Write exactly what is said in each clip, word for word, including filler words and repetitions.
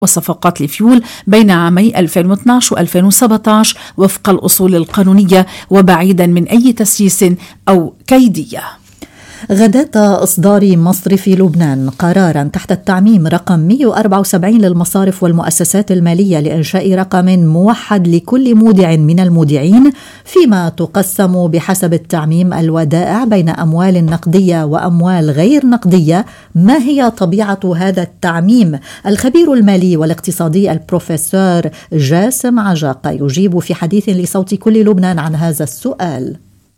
وصفقات الفيول بين عامي ألفين واثني عشر وألفين وسبعة عشر وفق الأصول القانونية وبعيدا من أي تسييس أو كيدية. غداة إصدار مصرف لبنان قراراً تحت التعميم رقم مئة وأربعة وسبعين للمصارف والمؤسسات المالية لإنشاء رقم موحد لكل مودع من المودعين، فيما تقسم بحسب التعميم الودائع بين أموال نقدية وأموال غير نقدية. ما هي طبيعة هذا التعميم؟ الخبير المالي والاقتصادي البروفيسور جاسم عجاقة يجيب في حديث لصوت كل لبنان عن هذا السؤال.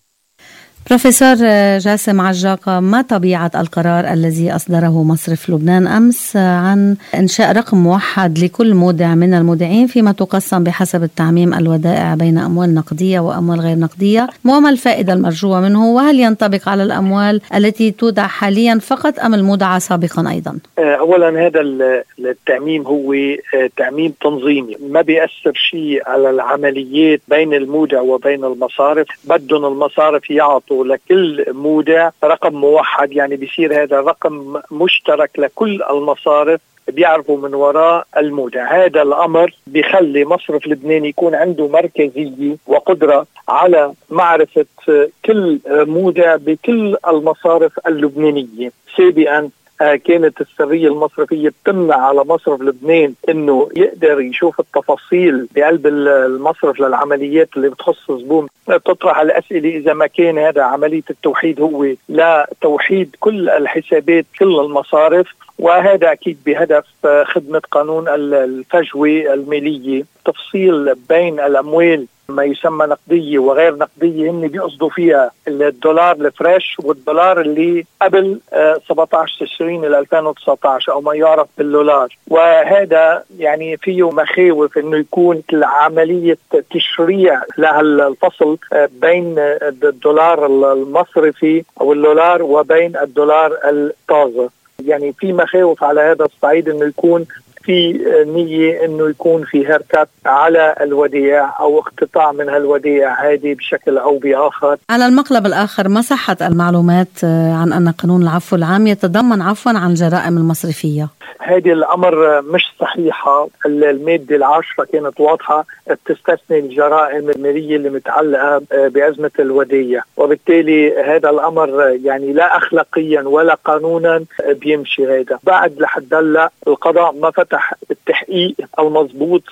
بروفيسور جاسم عجاقة، ما طبيعة القرار الذي أصدره مصرف لبنان أمس عن إنشاء رقم موحد لكل مودع من المودعين، فيما تقسم بحسب التعميم الودائع بين أموال نقدية وأموال غير نقدية، وما الفائدة المرجوة منه؟ وهل ينطبق على الأموال التي تودع حاليا فقط أم المودعة سابقا أيضا؟ أولا هذا التعميم هو تعميم تنظيمي، ما بيأثر شيء على العمليات بين المودع وبين المصارف. بدهم المصارف يعطوا لكل مودع رقم موحد، يعني بيصير هذا رقم مشترك لكل المصارف بيعرفوا من وراء المودع. هذا الأمر بيخلي مصرف لبنان يكون عنده مركزية وقدرة على معرفة كل مودع بكل المصارف اللبنانية. سابقا كانت السرية المصرفية بتمنع على مصرف لبنان انه يقدر يشوف التفاصيل بقلب المصرف للعمليات اللي بتخص زبون. تطرح الأسئلة إذا ما كان هذا عملية التوحيد هو لا توحيد كل الحسابات كل المصارف، وهذا أكيد بهدف خدمة قانون الفجوة المالية. تفصيل بين الأموال ما يسمى نقدية وغير نقدية هن بيقصدوا فيها الدولار الفريش والدولار اللي قبل سبعة عشر تشرين ألفين وتسعة عشر أو ما يعرف بالدولار. وهذا يعني فيه مخاوف إنه يكون عملية تشريع لهالفصل بين الدولار المصرفي أو الدولار وبين الدولار الطازة. يعني في مخاوف على هذا الصعيد إنه يكون في نية إنه يكون في هركات على الودائع أو اقتطاع من هالودائع هذه بشكل أو بآخر. على المقلب الآخر، ما صحة المعلومات عن أن قانون العفو العام يتضمن عفوا عن الجرائم المصرفية؟ هذه الأمر مش صحيحة. المادة العاشرة كانت واضحة تستثني الجرائم المالية اللي متعلقة بأزمة الودائع، وبالتالي هذا الأمر يعني لا أخلاقيا ولا قانونا بيمشي. هذا بعد لحد هلا القضاء ما فتح التحقيق المضبوط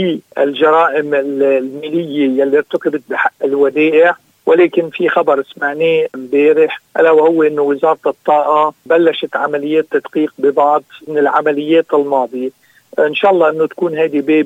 بالجرائم المالية اللي ارتكبت بحق الودائع، ولكن في خبر سمعناه امبارح الا وهو انه وزارة الطاقة بلشت عمليات تدقيق ببعض من العمليات الماضية. ان شاء الله انه تكون هذه باب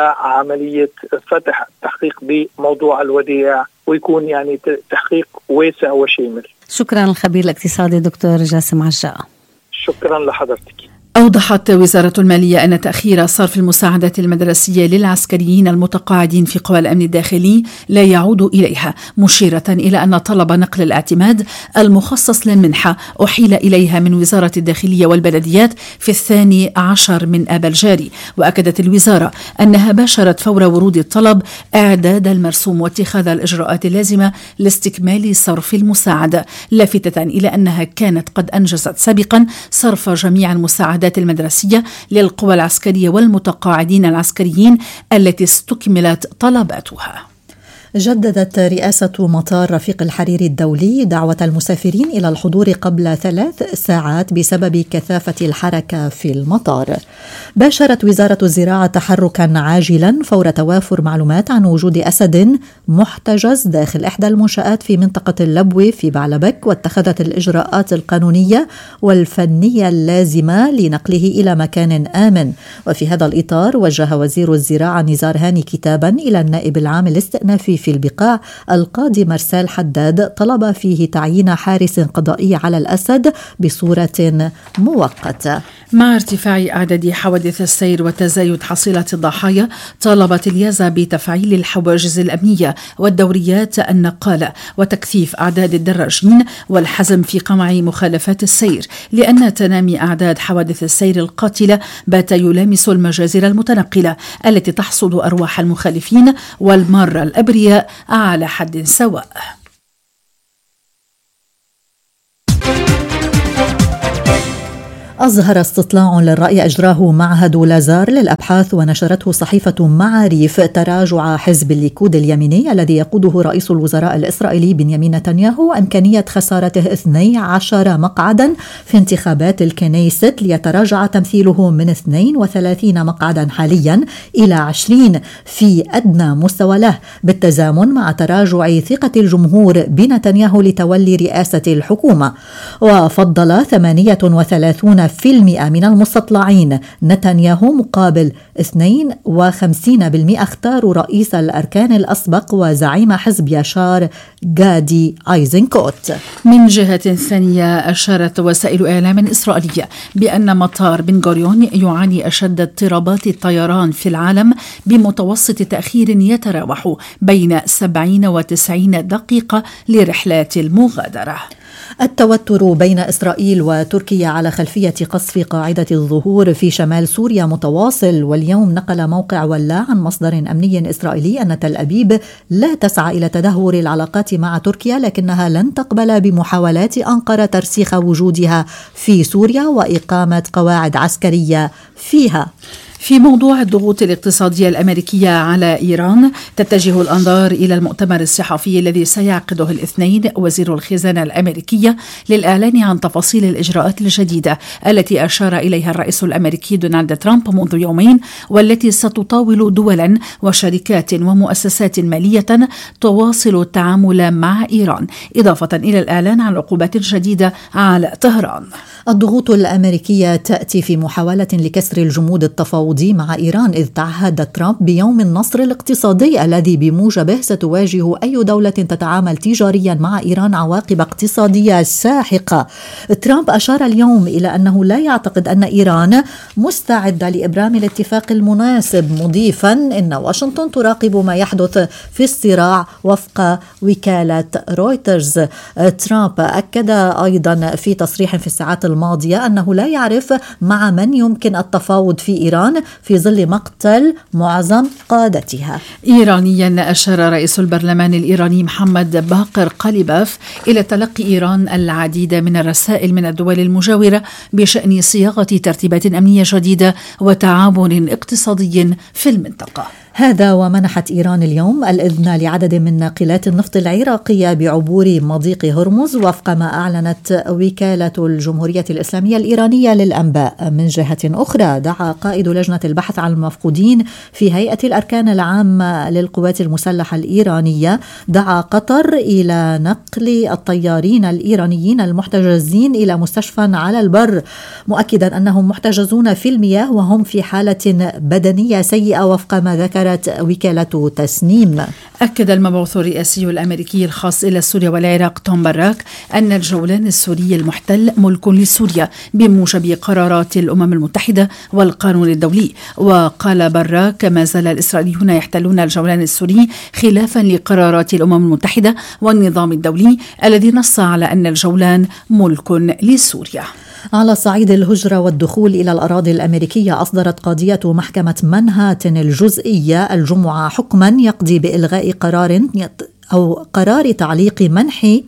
لعملية فتح تحقيق بموضوع الودائع ويكون يعني تحقيق واسع وشامل. شكرا الخبير الاقتصادي دكتور جاسم عجاقة. شكرا لحضرتك. أوضحت وزارة المالية أن تأخير صرف المساعدات المدرسية للعسكريين المتقاعدين في قوى الأمن الداخلي لا يعود إليها، مشيرة إلى أن طلب نقل الاعتماد المخصص للمنحة أحيل إليها من وزارة الداخلية والبلديات في الثاني عشر من آب الجاري. وأكدت الوزارة أنها باشرت فور ورود الطلب إعداد المرسوم واتخاذ الإجراءات اللازمة لاستكمال صرف المساعدة، لافتة إلى أنها كانت قد أنجزت سابقا صرف جميع المساعدات المدرسية للقوى العسكرية والمتقاعدين العسكريين التي استكملت طلباتها. جددت رئاسة مطار رفيق الحريري الدولي دعوة المسافرين إلى الحضور قبل ثلاث ساعات بسبب كثافة الحركة في المطار. باشرت وزارة الزراعة تحركا عاجلا فور توافر معلومات عن وجود أسد محتجز داخل إحدى المنشآت في منطقة اللبوة في بعلبك، واتخذت الإجراءات القانونية والفنية اللازمة لنقله إلى مكان آمن. وفي هذا الإطار وجه وزير الزراعة نزار هاني كتابا إلى النائب العام الاستئنافي في البقاع القاضي مرسال حداد طلب فيه تعيين حارس قضائي على الأسد بصورة مؤقتة. مع ارتفاع أعداد حوادث السير وتزايد حصيلة الضحايا، طالبت اليازا بتفعيل الحواجز الأمنية والدوريات النقالة وتكثيف أعداد الدراجين والحزم في قمع مخالفات السير، لأن تنامي أعداد حوادث السير القاتلة بات يلامس المجازر المتنقلة التي تحصد أرواح المخالفين والمارة الأبرياء على حد سواء. أظهر استطلاع للرأي أجراه معهد لازار للأبحاث ونشرته صحيفة معاريف تراجع حزب الليكود اليميني الذي يقوده رئيس الوزراء الإسرائيلي بنيامين نتنياهو إمكانية خسارته اثني عشر مقعدا في انتخابات الكنيست ليتراجع تمثيله من اثنين وثلاثين مقعدا حاليا إلى عشرين في أدنى مستوى له، بالتزامن مع تراجع ثقة الجمهور بنتنياهو لتولي رئاسة الحكومة. وفضل ثمانية وثلاثون بالمئة من المستطلعين نتنياهو مقابل اثنين وخمسين بالمئة اختاروا رئيس الأركان الأسبق وزعيم حزب يشار غادي أيزنكوت. من جهة ثانية أشارت وسائل إعلام إسرائيلية بأن مطار بن غوريون يعاني أشد اضطرابات الطيران في العالم بمتوسط تأخير يتراوح بين سبعين وتسعين دقيقة لرحلات المغادرة. التوتر بين إسرائيل وتركيا على خلفية قصف قاعدة الظهور في شمال سوريا متواصل، واليوم نقل موقع ولا عن مصدر أمني إسرائيلي أن تل أبيب لا تسعى إلى تدهور العلاقات مع تركيا، لكنها لن تقبل بمحاولات أنقرة ترسيخ وجودها في سوريا وإقامة قواعد عسكرية فيها. في موضوع الضغوط الاقتصادية الأمريكية على إيران، تتجه الأنظار إلى المؤتمر الصحفي الذي سيعقده الاثنين وزير الخزانة الأمريكية للإعلان عن تفاصيل الإجراءات الجديدة التي أشار إليها الرئيس الأمريكي دونالد ترامب منذ يومين، والتي ستطاول دولا وشركات ومؤسسات مالية تواصل التعامل مع إيران، إضافة إلى الإعلان عن عقوبات جديدة على طهران. الضغوط الأمريكية تأتي في محاولة لكسر الجمود التفاوضي مع إيران، إذ تعهد ترامب بيوم النصر الاقتصادي الذي بموجبه ستواجه أي دولة تتعامل تجاريا مع إيران عواقب اقتصادية ساحقة. ترامب أشار اليوم إلى أنه لا يعتقد أن إيران مستعدة لإبرام الاتفاق المناسب، مضيفا إن واشنطن تراقب ما يحدث في الصراع وفق وكالة رويترز. ترامب أكد أيضا في تصريح في الساعات الماضية أنه لا يعرف مع من يمكن التفاوض في إيران في ظل مقتل معظم قادتها. إيرانيا أشار رئيس البرلمان الإيراني محمد باقر قليباف إلى تلقي إيران العديد من الرسائل من الدول المجاورة بشأن صياغة ترتيبات أمنية جديدة وتعاون اقتصادي في المنطقة. هذا ومنحت إيران اليوم الإذن لعدد من ناقلات النفط العراقية بعبور مضيق هرمز وفق ما أعلنت وكالة الجمهورية الإسلامية الإيرانية للأنباء. من جهة أخرى، دعا قائد لجنة البحث عن المفقودين في هيئة الأركان العامة للقوات المسلحة الإيرانية دعا قطر إلى نقل الطيارين الإيرانيين المحتجزين إلى مستشفى على البر، مؤكدا أنهم محتجزون في المياه وهم في حالة بدنية سيئة وفق ما ذكر وكالة تسنيم. أكد المبعوث الرئاسي الأمريكي الخاص إلى سوريا والعراق توم باراك أن الجولان السوري المحتل ملك لسوريا بموجب قرارات الأمم المتحدة والقانون الدولي. وقال باراك ما زال الإسرائيليون يحتلون الجولان السوري خلافا لقرارات الأمم المتحدة والنظام الدولي الذي نص على أن الجولان ملك لسوريا. على صعيد الهجرة والدخول إلى الأراضي الأمريكية، أصدرت قاضية محكمة منهاتن الجزئية الجمعة حكما يقضي بإلغاء قرار أو قرار تعليق منحي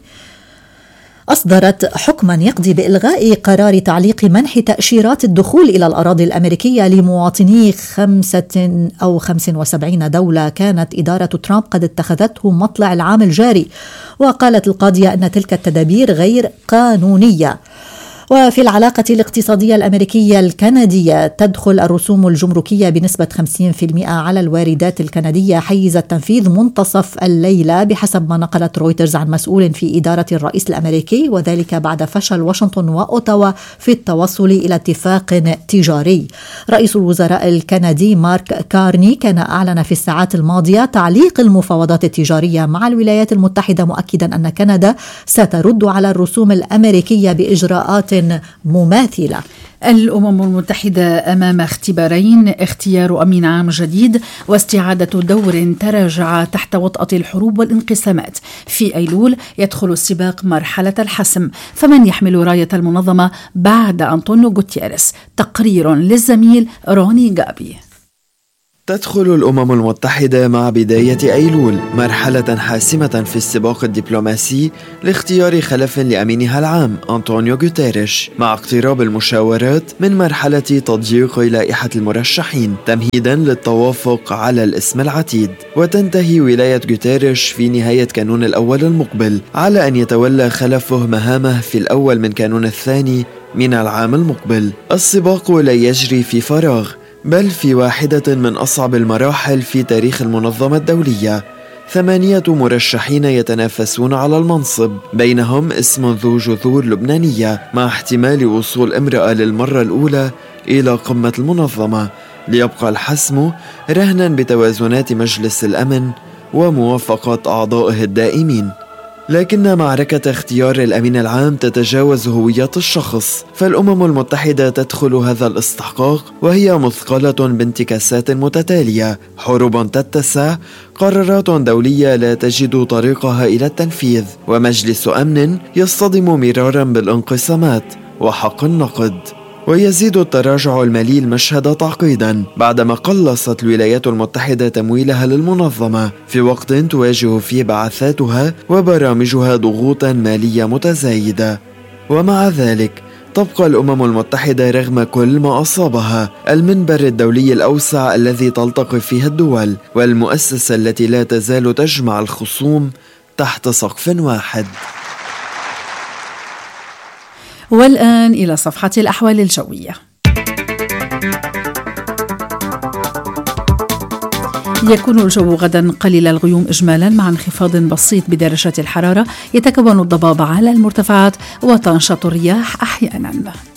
أصدرت حكما يقضي بإلغاء قرار تعليق منح تأشيرات الدخول إلى الأراضي الأمريكية لمواطني خمسة أو خمس وسبعين دولة كانت إدارة ترامب قد اتخذته مطلع العام الجاري. وقالت القاضية أن تلك التدابير غير قانونية. وفي العلاقة الاقتصادية الأمريكية الكندية، تدخل الرسوم الجمركية بنسبة خمسين بالمئة على الواردات الكندية حيز التنفيذ منتصف الليلة بحسب ما نقلت رويترز عن مسؤول في إدارة الرئيس الأمريكي، وذلك بعد فشل واشنطن وأوتاوا في التوصل إلى اتفاق تجاري. رئيس الوزراء الكندي مارك كارني كان أعلن في الساعات الماضية تعليق المفاوضات التجارية مع الولايات المتحدة، مؤكدا أن كندا سترد على الرسوم الأمريكية بإجراءات مماثلة. الأمم المتحدة أمام اختبارين: اختيار أمين عام جديد واستعادة دور تراجع تحت وطأة الحروب والانقسامات. في أيلول يدخل السباق مرحلة الحسم، فمن يحمل راية المنظمة بعد أنطونيو غوتيريس؟ تقرير للزميل روني غابي. تدخل الأمم المتحدة مع بداية أيلول مرحلة حاسمة في السباق الدبلوماسي لاختيار خلف لأمينها العام أنطونيو غوتيريش، مع اقتراب المشاورات من مرحلة تضييق لائحة المرشحين تمهيدا للتوافق على الاسم العتيد. وتنتهي ولاية غوتيريش في نهاية كانون الأول المقبل على أن يتولى خلفه مهامه في الأول من كانون الثاني من العام المقبل. السباق لا يجري في فراغ، بل في واحدة من أصعب المراحل في تاريخ المنظمة الدولية. ثمانية مرشحين يتنافسون على المنصب، بينهم اسم ذو جذور لبنانية، مع احتمال وصول امرأة للمرة الأولى إلى قمة المنظمة، ليبقى الحسم رهنا بتوازنات مجلس الأمن وموافقة أعضائه الدائمين. لكن معركة اختيار الأمين العام تتجاوز هوية الشخص، فالأمم المتحدة تدخل هذا الاستحقاق وهي مثقلة بانتكاسات متتالية، حروب تتسع، قرارات دولية لا تجد طريقها إلى التنفيذ، ومجلس أمن يصطدم مرارا بالانقسامات وحق النقد. ويزيد التراجع المالي المشهد تعقيدا بعدما قلصت الولايات المتحدة تمويلها للمنظمة في وقت تواجه فيه بعثاتها وبرامجها ضغوطا مالية متزايدة. ومع ذلك تبقى الأمم المتحدة رغم كل ما أصابها المنبر الدولي الأوسع الذي تلتقي فيه الدول، والمؤسسة التي لا تزال تجمع الخصوم تحت سقف واحد. والآن إلى صفحة الأحوال الجوية. يكون الجو غدا قليل الغيوم إجمالا مع انخفاض بسيط بدرجة الحرارة، يتكون الضباب على المرتفعات وتنشط الرياح أحيانا.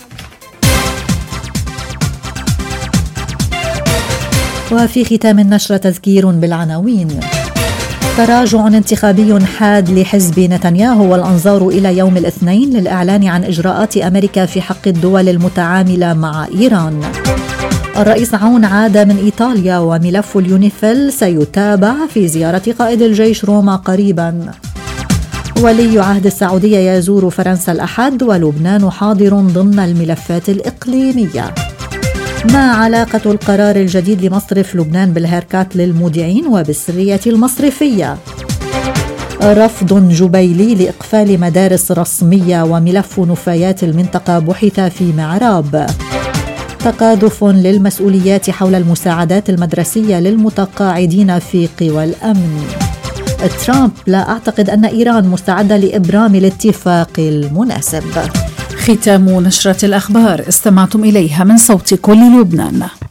وفي ختام النشرة تذكير بالعناوين. تراجع انتخابي حاد لحزب نتنياهو والأنظار إلى يوم الاثنين للإعلان عن إجراءات أمريكا في حق الدول المتعاملة مع إيران. الرئيس عون عاد من إيطاليا وملف اليونيفيل سيتابع في زيارة قائد الجيش روما قريبا. ولي عهد السعودية يزور فرنسا الأحد ولبنان حاضر ضمن الملفات الإقليمية. ما علاقة القرار الجديد لمصرف لبنان بالهيركات للمودعين وبالسرية المصرفية؟ رفض جبيلي لإقفال مدارس رسمية وملف نفايات المنطقة بحث في معراب. تقاذف للمسؤوليات حول المساعدات المدرسية للمتقاعدين في قوى الأمن. ترامب: لا أعتقد أن إيران مستعدة لإبرام الاتفاق المناسب. ختام نشرة الأخبار استمعتم إليها من صوت كل لبنان.